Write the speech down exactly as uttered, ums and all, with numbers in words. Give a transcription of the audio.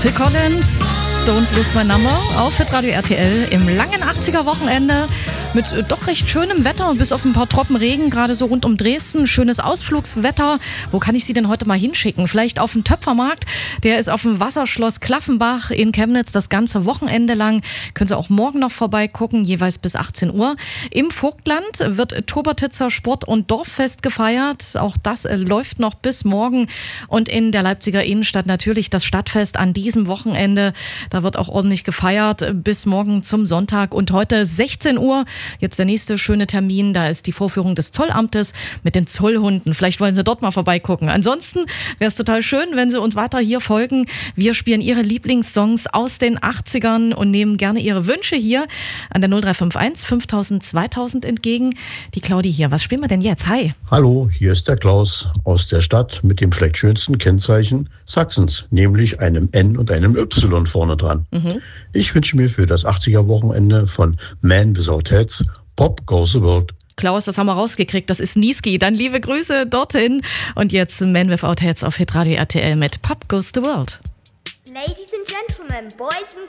Phil Collins, Don't Lose My Number auf Hitradio R T L im langen achtziger-Wochenende mit äh, doch recht schönem Wetter, bis auf ein paar Tropfen Regen, gerade so rund um Dresden. Schönes Ausflugswetter. Wo kann ich Sie denn heute mal hinschicken? Vielleicht auf den Töpfermarkt. Der ist auf dem Wasserschloss Klaffenbach in Chemnitz das ganze Wochenende lang. Können Sie auch morgen noch vorbeigucken, jeweils bis achtzehn Uhr. Im Vogtland wird Tobertitzer Sport- und Dorffest gefeiert. Auch das äh, läuft noch bis morgen. Und in der Leipziger Innenstadt natürlich das Stadtfest an diesem Wochenende. Da wird auch ordentlich gefeiert bis morgen zum Sonntag. Und heute sechzehn Uhr, jetzt der nächste schöne Termin, da ist die Vorführung des Zollamtes mit den Zollhunden. Vielleicht wollen Sie dort mal vorbeigucken. Ansonsten wäre es total schön, wenn Sie uns weiter hier folgen. Wir spielen Ihre Lieblingssongs aus den achtzigern und nehmen gerne Ihre Wünsche hier an der null drei fünf eins fünftausend zweitausend entgegen. Die Claudi hier. Was spielen wir denn jetzt? Hi. Hallo, hier ist der Klaus aus der Stadt mit dem vielleicht schönsten Kennzeichen Sachsens, nämlich einem N und einem Y vorne dran. Mhm. Ich wünsche mir für das achtziger-Wochenende von Man Without Heads Pop Goes the World. Klaus, das haben wir rausgekriegt, das ist Niski. Dann liebe Grüße dorthin. Und jetzt Man Without Heads auf Hitradio R T L mit Pop Goes the World. Ladies and gentlemen, boys and